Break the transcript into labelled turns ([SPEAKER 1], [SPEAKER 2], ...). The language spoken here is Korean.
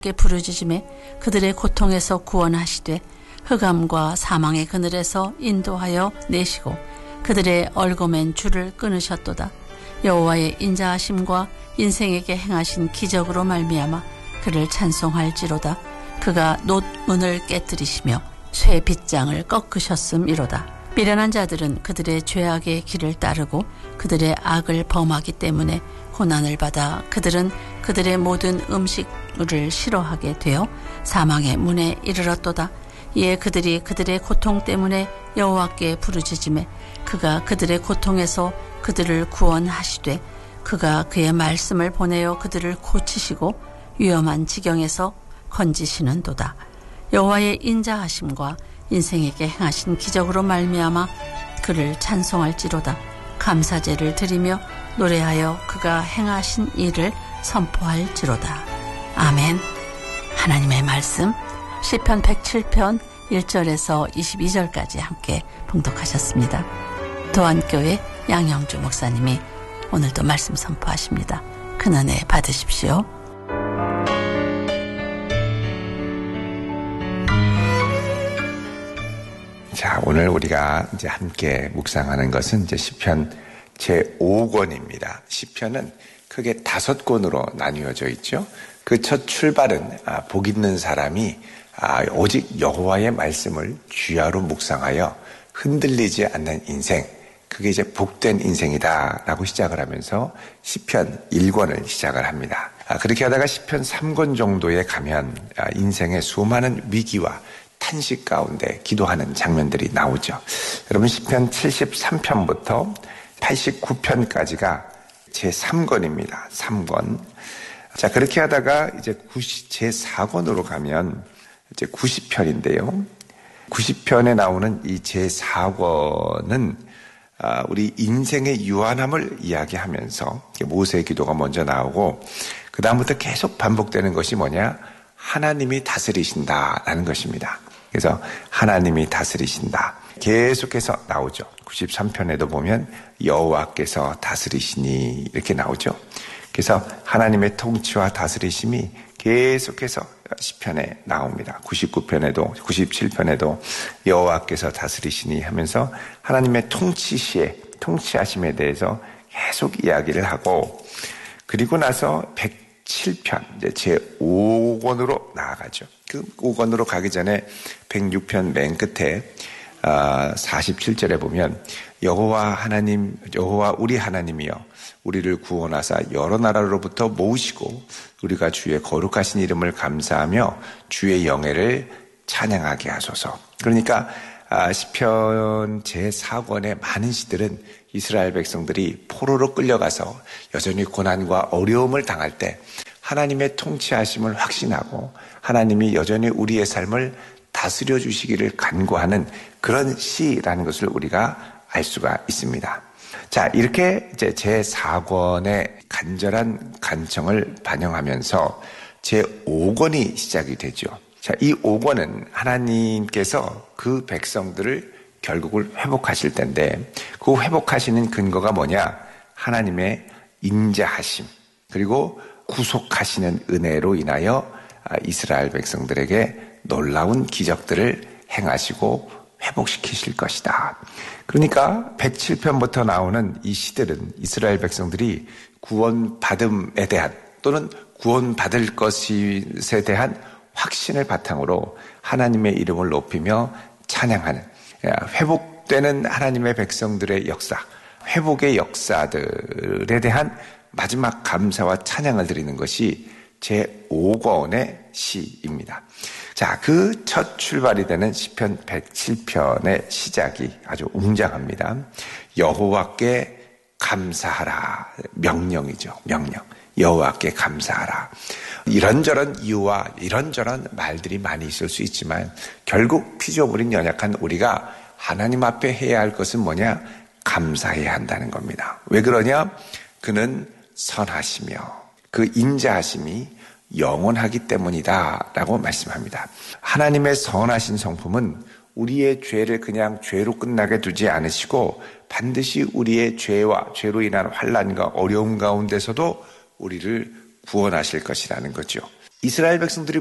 [SPEAKER 1] 부르짖음에 그들의 고통에서 구원하시되 흑암과 사망의 그늘에서 인도하여 내시고 그들의 얼거맨 줄을 끊으셨도다. 여호와의 인자하심과 인생에게 행하신 기적으로 말미암아 그를 찬송할지로다. 그가 놋문을 깨뜨리시며 쇠 빗장을 꺾으셨음이로다. 미련한 자들은 그들의 죄악의 길을 따르고 그들의 악을 범하기 때문에 고난을 받아 그들은 그들의 모든 음식물을 싫어하게 되어 사망의 문에 이르렀도다. 이에 그들이 그들의 고통 때문에 여호와께 부르짖음에 그가 그들의 고통에서 그들을 구원하시되 그가 그의 말씀을 보내어 그들을 고치시고 위험한 지경에서 건지시는도다. 여호와의 인자하심과 인생에게 행하신 기적으로 말미암아 그를 찬송할지로다. 감사제를 드리며 노래하여 그가 행하신 일을 선포할지로다. 아멘. 하나님의 말씀 시편 107편 1절에서 22절까지 함께 봉독하셨습니다. 도안교회 양영주 목사님이 오늘도 말씀 선포하십니다. 큰 은혜 받으십시오.
[SPEAKER 2] 자, 오늘 우리가 이제 함께 묵상하는 것은 이제 시편 제5권입니다. 시편은 크게 5권으로 나뉘어져 있죠. 그 첫 출발은 복 있는 사람이 오직 여호와의 말씀을 주야로 묵상하여 흔들리지 않는 인생, 그게 이제 복된 인생이다라고 시작을 하면서 시편 1권을 시작을 합니다. 그렇게 하다가 시편 3권 정도에 가면 인생의 수많은 위기와 탄식 가운데 기도하는 장면들이 나오죠. 여러분 시편 73편부터 89편까지가 제3권입니다. 3권. 자, 그렇게 하다가 이제 제4권으로 가면 이제 90편인데요. 90편에 나오는 이 제4권은 우리 인생의 유한함을 이야기하면서 모세의 기도가 먼저 나오고 그 다음부터 계속 반복되는 것이 뭐냐? 하나님이 다스리신다라는 것입니다. 그래서 하나님이 다스리신다. 계속해서 나오죠. 93편에도 보면 여호와께서 다스리시니 이렇게 나오죠. 그래서 하나님의 통치와 다스리심이 계속해서 시편에 나옵니다. 99편에도 97편에도 여호와께서 다스리시니 하면서 하나님의 통치하심에 대해서 계속 이야기를 하고 그리고 나서 107편 이제 제5권으로 나아가죠. 그 5권으로 가기 전에 106편 맨 끝에 47절에 보면 여호와 우리 하나님이여 우리를 구원하사 여러 나라로부터 모으시고 우리가 주의 거룩하신 이름을 감사하며 주의 영예를 찬양하게 하소서. 그러니까 시편 제4권의 많은 시들은 이스라엘 백성들이 포로로 끌려가서 여전히 고난과 어려움을 당할 때 하나님의 통치하심을 확신하고 하나님이 여전히 우리의 삶을 다스려 주시기를 간구하는 그런 시라는 것을 우리가 알 수가 있습니다. 자, 이렇게 이제 제4권의 간절한 간청을 반영하면서 제5권이 시작이 되죠. 자, 이 5권은 하나님께서 그 백성들을 결국을 회복하실 텐데 그 회복하시는 근거가 뭐냐? 하나님의 인자하심 그리고 구속하시는 은혜로 인하여 이스라엘 백성들에게 놀라운 기적들을 행하시고 회복시키실 것이다. 그러니까 107편부터 나오는 이 시들은 이스라엘 백성들이 구원받음에 대한 또는 구원받을 것에 대한 확신을 바탕으로 하나님의 이름을 높이며 찬양하는 회복되는 하나님의 백성들의 역사, 회복의 역사들에 대한 마지막 감사와 찬양을 드리는 것이 제5권의 시입니다. 자, 그 첫 출발이 되는 시편 107편의 시작이 아주 웅장합니다. 여호와께 감사하라. 명령이죠. 명령. 여호와께 감사하라. 이런저런 이유와 이런저런 말들이 많이 있을 수 있지만 결국 피조물인 연약한 우리가 하나님 앞에 해야 할 것은 뭐냐? 감사해야 한다는 겁니다. 왜 그러냐? 그는 선하시며 그 인자하심이 영원하기 때문이다 라고 말씀합니다. 하나님의 선하신 성품은 우리의 죄를 그냥 죄로 끝나게 두지 않으시고 반드시 우리의 죄와 죄로 인한 환난과 어려움 가운데서도 우리를 구원하실 것이라는 거죠. 이스라엘 백성들이